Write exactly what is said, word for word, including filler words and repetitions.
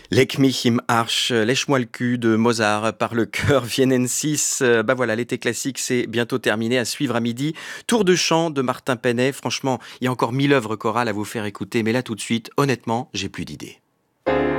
Leck mich im Arsch, lèche-moi le cul de Mozart par le chœur Viennensis. Euh, Bah voilà, l'été classique, c'est bientôt terminé, à suivre à midi. Tour de chant de Martin Penet. Franchement, il y a encore mille œuvres chorales à vous faire écouter, mais là tout de suite, honnêtement, j'ai plus d'idées.